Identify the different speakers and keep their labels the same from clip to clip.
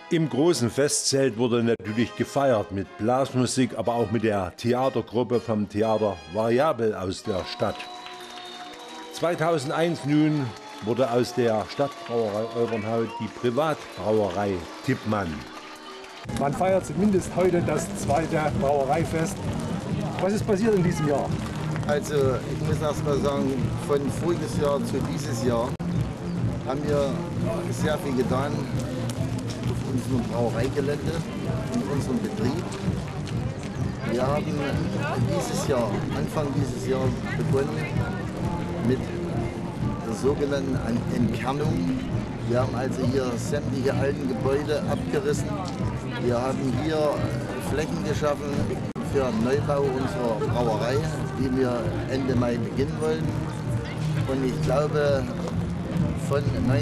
Speaker 1: Im großen Festzelt wurde natürlich gefeiert mit Blasmusik, aber auch mit der Theatergruppe vom Theater Variabel aus der Stadt. 2001 nun wurde aus der Stadtbrauerei Olbernhau die Privatbrauerei Tippmann.
Speaker 2: Man feiert zumindest heute das zweite Brauereifest. Was ist passiert in diesem Jahr?
Speaker 3: Also ich muss erst mal sagen, von voriges Jahr zu dieses Jahr haben wir sehr viel getan auf unserem Brauereigelände, in unserem Betrieb. Wir haben Anfang dieses Jahr begonnen mit der sogenannten Entkernung. Wir haben also hier sämtliche alten Gebäude abgerissen. Wir haben hier Flächen geschaffen für einen Neubau unserer Brauerei, die wir Ende Mai beginnen wollen. Und ich glaube, von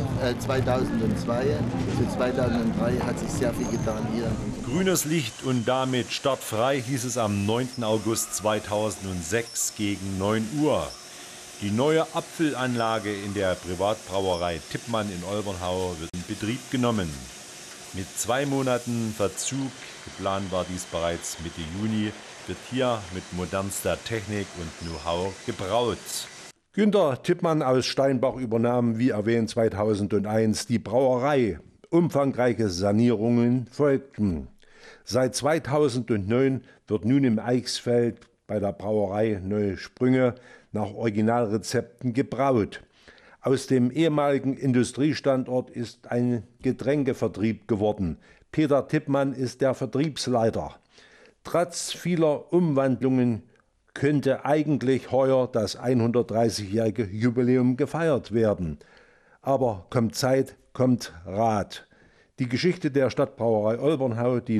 Speaker 3: 2002 zu 2003 hat sich sehr viel getan hier.
Speaker 1: Grünes Licht und damit startfrei hieß es am 9. August 2006 gegen 9 Uhr. Die neue Apfelanlage in der Privatbrauerei Tippmann in Olbernhau wird in Betrieb genommen. Mit 2 Monaten Verzug, geplant war dies bereits Mitte Juni, wird hier mit modernster Technik und Know-how gebraut. Günter Tippmann aus Steinbach übernahm, wie erwähnt, 2001 die Brauerei. Umfangreiche Sanierungen folgten. Seit 2009 wird nun im Eichsfeld bei der Brauerei Neue Sprünge nach Originalrezepten gebraut. Aus dem ehemaligen Industriestandort ist ein Getränkevertrieb geworden. Peter Tippmann ist der Vertriebsleiter. Trotz vieler Umwandlungen könnte eigentlich heuer das 130-jährige Jubiläum gefeiert werden. Aber kommt Zeit, kommt Rat. Die Geschichte der Stadtbrauerei Olbernhau, die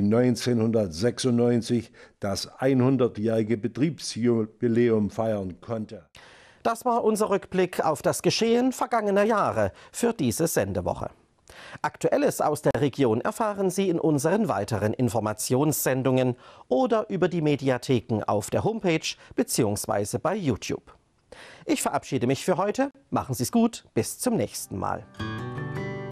Speaker 1: 1996 das 100-jährige Betriebsjubiläum feiern konnte.
Speaker 4: Das war unser Rückblick auf das Geschehen vergangener Jahre für diese Sendewoche. Aktuelles aus der Region erfahren Sie in unseren weiteren Informationssendungen oder über die Mediatheken auf der Homepage bzw. bei YouTube. Ich verabschiede mich für heute. Machen Sie es gut. Bis zum nächsten Mal.